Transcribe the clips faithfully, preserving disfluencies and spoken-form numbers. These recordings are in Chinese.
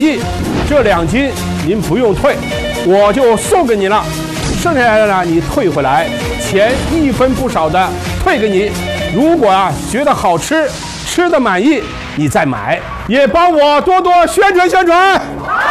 一，这两斤您不用退，我就送给你了。剩下来的呢，你退回来，钱一分不少的退给你。如果啊觉得好吃，吃的满意，你再买，也帮我多多宣传宣传。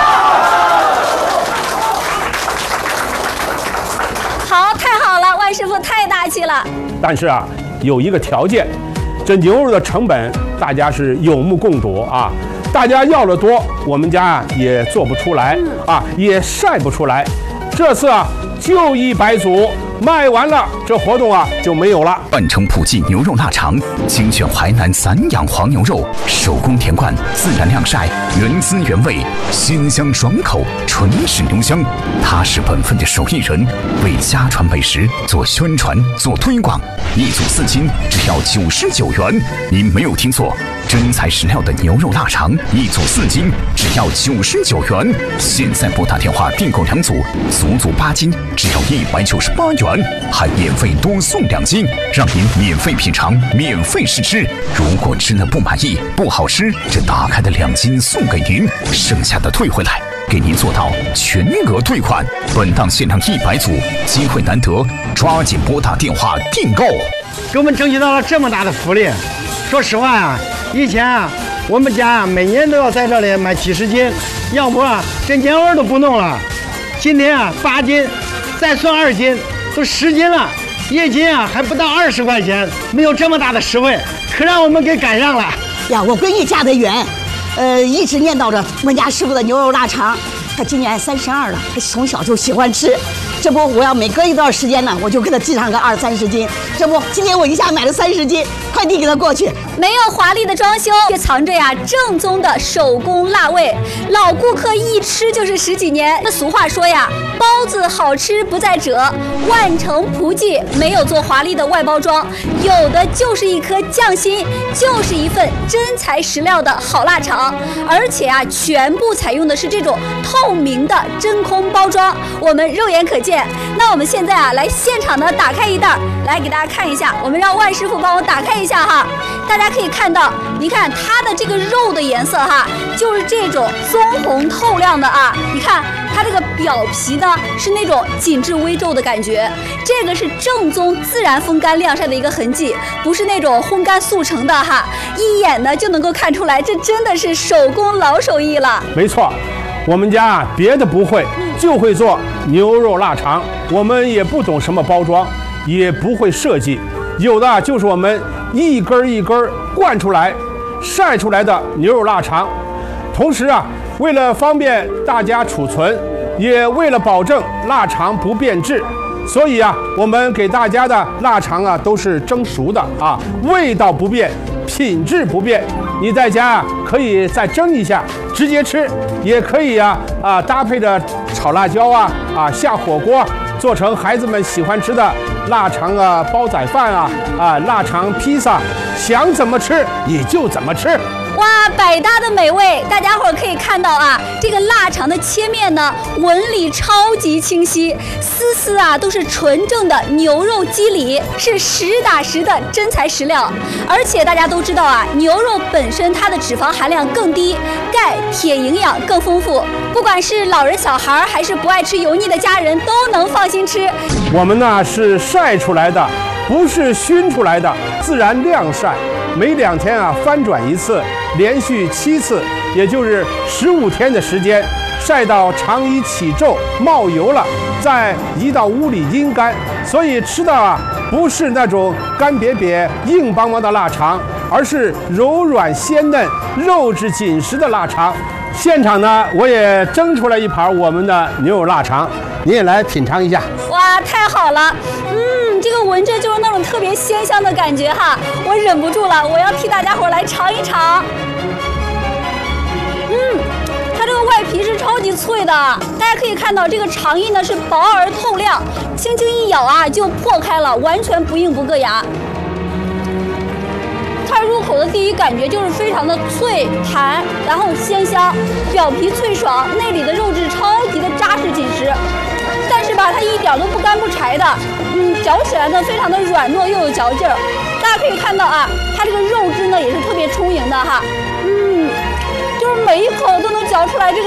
好，太好了，万师傅太大气了。 但是啊，有一个条件，这牛肉的成本大家是有目共睹啊。大家要的多，我们家啊也做不出来啊，也晒不出来。这次啊就一百组，卖完了，这活动啊就没有了。 半程普济牛肉腊肠，精选淮南散养黄牛肉，手工填灌，自然晾晒，原汁原味，鲜香爽口，纯是牛香。他是本分的手艺人，为家传美食做宣传、做推广。一组四斤，只要九十九元。您没有听错，真材实料的牛肉腊肠，一组四斤，只要九十九元。现在拨打电话订购两组，足足八斤，只要一百九十八元，还免费多送两斤，让您免费品尝，免费试吃。如果吃了不满意、不好吃，这打开的两斤送给您，剩下的退回来，给您做到全额退款。本档限量一百组，机会难得，抓紧拨打电话订购。 给我们争取到了这么大的福利。说实话啊，以前啊，我们家啊每年都要在这里买几十斤，要不啊这年味都不弄了。今天啊八斤，再算二斤，都十斤了，一斤啊还不到二十块钱，没有这么大的实惠，可让我们给赶上了呀！我闺女嫁得远，呃，一直念叨着我家师傅的牛肉腊肠。她今年三十二了，她从小就喜欢吃。这不，我要每隔一段时间呢，我就给她寄上个二三十斤。这不，今天我一下买了三十斤，快递给她过去。 没有华丽的装修，却藏着呀正宗的手工辣味。老顾客一吃就是十几年。那俗话说呀，包子好吃不在褶，万城璞记没有做华丽的外包装，有的就是一颗匠心，就是一份真材实料的好腊肠。而且啊，全部采用的是这种透明的真空包装，我们肉眼可见。那我们现在啊，来现场的打开一袋，来给大家看一下。我们让万师傅帮我打开一下哈，大家可以看到，你看它的这个肉的颜色哈，就是这种棕红透亮的啊。你看它这个表皮呢，是那种紧致微皱的感觉，这个是正宗自然风干晾晒的一个痕迹，不是那种烘干速成的哈。一眼呢就能够看出来，这真的是手工老手艺了。 没错。我们家啊，别的不会，就会做牛肉腊肠。我们也不懂什么包装，也不会设计，有的就是我们一根一根灌出来、晒出来的牛肉腊肠。同时啊，为了方便大家储存，也为了保证腊肠不变质，所以啊，我们给大家的腊肠啊都是蒸熟的啊，味道不变，品质不变。你在家啊可以再蒸一下，直接吃，也可以啊啊搭配着炒辣椒啊啊下火锅，做成孩子们喜欢吃的腊肠啊煲仔饭啊啊腊肠披萨，想怎么吃你就怎么吃。 哇，百搭的美味，大家伙儿可以看到啊，这个腊肠的切面呢，纹理超级清晰，丝丝啊都是纯正的牛肉肌理，是实打实的真材实料。而且大家都知道啊，牛肉本身它的脂肪含量更低，钙、铁营养更丰富，不管是老人小孩还是不爱吃油腻的家人，都能放心吃。 我们呢是晒出来的，不是熏出来的，自然晾晒。每两天啊翻转一次，连续七次，也就是十五天的时间，晒到肠衣起皱冒油了，再移到屋里阴干。所以吃的啊不是那种干瘪瘪硬邦邦的腊肠，而是柔软鲜嫩、肉质紧实的腊肠。现场呢，我也蒸出来一盘我们的牛肉腊肠，你也来品尝一下。 哇，太好了，嗯，这个闻着就是那种特别鲜香的感觉哈，我忍不住了，我要替大家伙来尝一尝。嗯，它这个外皮是超级脆的，大家可以看到这个肠衣呢是薄而透亮，轻轻一咬啊就破开了，完全不硬不硌牙。它入口的第一感觉就是非常的脆弹，然后鲜香，表皮脆爽，内里的肉质超级的扎实紧实。但是吧，它一点都不干不柴的，嗯，嚼起来呢非常的软糯又有嚼劲儿。大家可以看到啊，它这个肉汁呢也是特别充盈的哈，嗯，就是每一口都能嚼出来这个